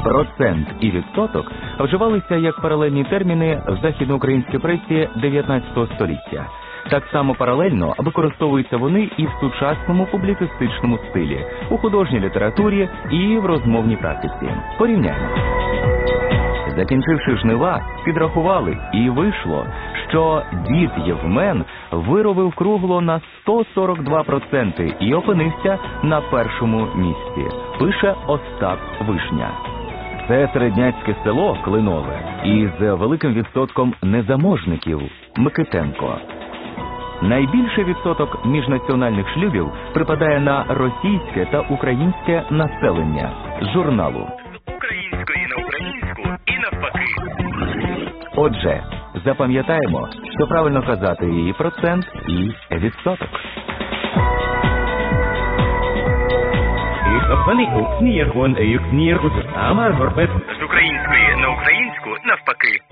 Процент і відсоток вживалися як паралельні терміни в західноукраїнській пресі 19 століття. Так само паралельно використовуються вони і в сучасному публіцистичному стилі, у художній літературі і в розмовній практиці. Порівняємо. Закінчивши жнива, підрахували і вийшло, що дід Євмен виробив кругло на 142% і опинився на першому місці, пише Остап Вишня. Це середняцьке село Клинове із великим відсотком незаможників Микитенко. Найбільший відсоток міжнаціональних шлюбів припадає на російське та українське населення з журналу. З української на українську і навпаки. Отже, запам'ятаємо, що правильно казати і процент, і відсоток. З української на українську навпаки.